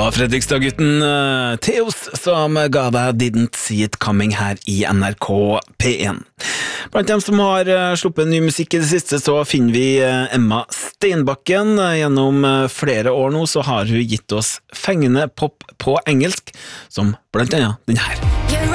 var Fredrikstad-gutten Theos som ga deg Didn't See It Coming her i NRK P1. Blant dem som har sluppet ny musikk i det siste, så finner vi Emma Steinbakken. Gjennom flere år nå så har hun gitt oss fengende pop på engelsk, som blant annet den her.